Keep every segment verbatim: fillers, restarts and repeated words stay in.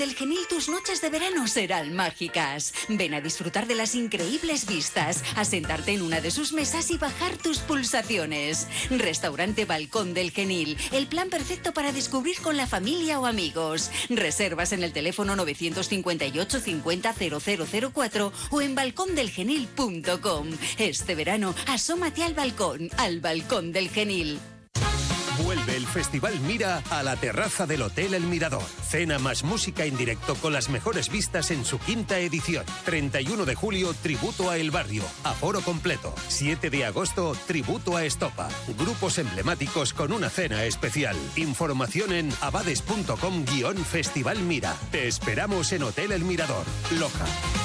del Genil tus noches de verano serán mágicas. Ven a disfrutar de las increíbles vistas, a sentarte en una de sus mesas y bajar tus pulsaciones. Restaurante Balcón del Genil, el plan perfecto para descubrir con la familia o amigos. Reservas en el teléfono nueve cinco ocho cincuenta cero cero cero cuatro o en balcón del genil punto com. Este verano, asómate al balcón, al Balcón del Genil. Vuelve el Festival Mira a la terraza del Hotel El Mirador. Cena más música en directo con las mejores vistas en su quinta edición. treinta y uno de julio, tributo a El Barrio. Aforo completo. siete de agosto, tributo a Estopa. Grupos emblemáticos con una cena especial. Información en abades punto com guión Festival Mira. Te esperamos en Hotel El Mirador, Loja.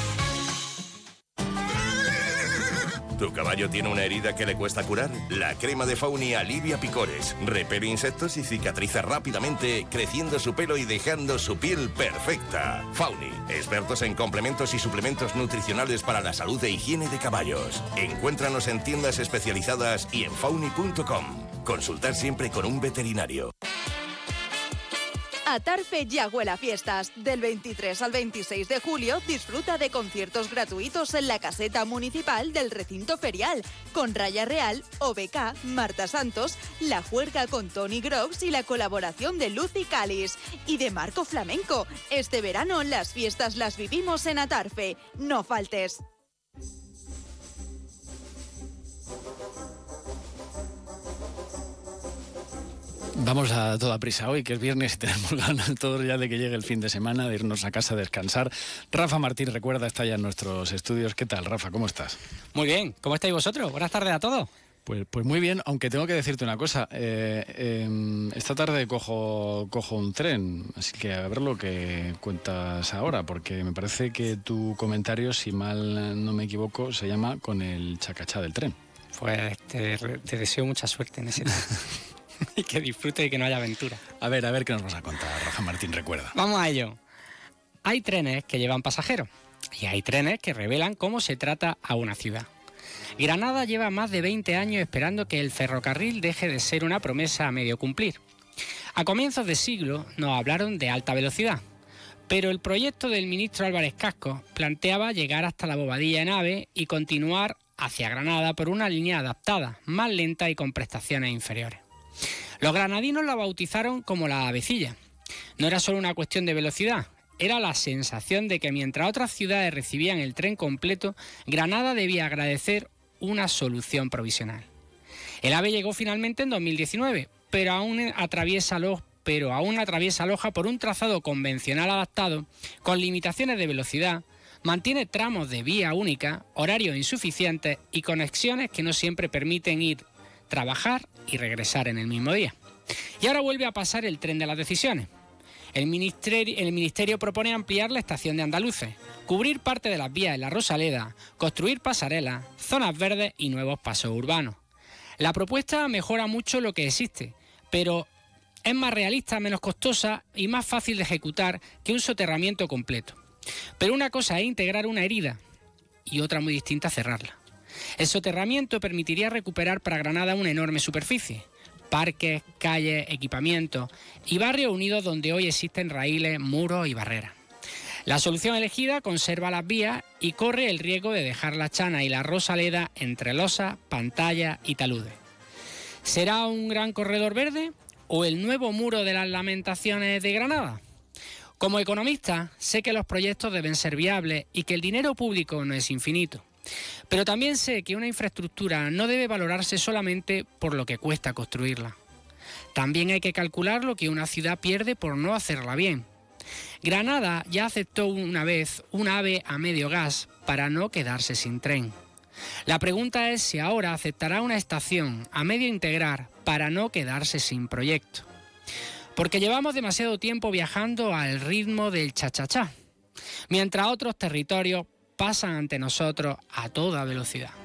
¿Tu caballo tiene una herida que le cuesta curar? La crema de Fauni alivia picores, repele insectos y cicatriza rápidamente, creciendo su pelo y dejando su piel perfecta. Fauni, expertos en complementos y suplementos nutricionales para la salud e higiene de caballos. Encuéntranos en tiendas especializadas y en fauni punto com. Consultar siempre con un veterinario. Atarfe ya huele a fiestas. Del veintitrés al veintiséis de julio disfruta de conciertos gratuitos en la caseta municipal del recinto ferial, con Raya Real, O B K, Marta Santos, La Juerga con Tony Groves y la colaboración de Lucy Calis y de Marco Flamenco. Este verano las fiestas las vivimos en Atarfe. No faltes. Vamos a toda prisa hoy, que es viernes y tenemos ganas todos ya de que llegue el fin de semana, de irnos a casa a descansar. Rafa Martín, recuerda, está ya en nuestros estudios. ¿Qué tal, Rafa? ¿Cómo estás? Muy bien. ¿Cómo estáis vosotros? Buenas tardes a todos. Pues, pues muy bien, aunque tengo que decirte una cosa. Eh, eh, esta tarde cojo, cojo un tren, así que a ver lo que cuentas ahora, porque me parece que tu comentario, si mal no me equivoco, se llama Con el chacachá del tren. Pues te, te deseo mucha suerte en ese tren. Y que disfrute y que no haya aventura. A ver, a ver qué nos vas a contar, Rafa Martín, recuerda. Vamos a ello. Hay trenes que llevan pasajeros y hay trenes que revelan cómo se trata a una ciudad. Granada lleva más de veinte años esperando que el ferrocarril deje de ser una promesa a medio cumplir. A comienzos de siglo nos hablaron de alta velocidad, pero el proyecto del ministro Álvarez Cascos planteaba llegar hasta la Bobadilla en AVE y continuar hacia Granada por una línea adaptada, más lenta y con prestaciones inferiores. Los granadinos la bautizaron como la avecilla. No era solo una cuestión de velocidad, era la sensación de que mientras otras ciudades recibían el tren completo, Granada debía agradecer una solución provisional. El AVE llegó finalmente en dos mil diecinueve, pero aún atraviesa los pero aún atraviesa Loja por un trazado convencional adaptado, con limitaciones de velocidad, mantiene tramos de vía única, horarios insuficientes y conexiones que no siempre permiten ir, trabajar y regresar en el mismo día. Y ahora vuelve a pasar el tren de las decisiones. El ministerio, el ministerio propone ampliar la estación de Andaluces, cubrir parte de las vías en la Rosaleda, construir pasarelas, zonas verdes y nuevos pasos urbanos. La propuesta mejora mucho lo que existe, pero es más realista, menos costosa y más fácil de ejecutar que un soterramiento completo. Pero una cosa es integrar una herida y otra muy distinta cerrarla. El soterramiento permitiría recuperar para Granada una enorme superficie, parques, calles, equipamientos y barrios unidos donde hoy existen raíles, muros y barreras. La solución elegida conserva las vías y corre el riesgo de dejar la Chana y la Rosaleda entre losas, pantallas y taludes. ¿Será un gran corredor verde o el nuevo muro de las lamentaciones de Granada? Como economista, sé que los proyectos deben ser viables y que el dinero público no es infinito. Pero también sé que una infraestructura no debe valorarse solamente por lo que cuesta construirla. También hay que calcular lo que una ciudad pierde por no hacerla bien. Granada ya aceptó una vez un AVE a medio gas para no quedarse sin tren. La pregunta es si ahora aceptará una estación a medio integrar para no quedarse sin proyecto. Porque llevamos demasiado tiempo viajando al ritmo del cha-cha-cha, mientras otros territorios pasan ante nosotros a toda velocidad.